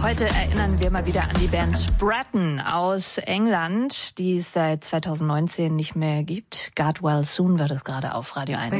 Heute erinnern wir mal wieder an die Band Bratton aus England, die es seit 2019 nicht mehr gibt. God Will Soon wird es gerade auf Radio 1.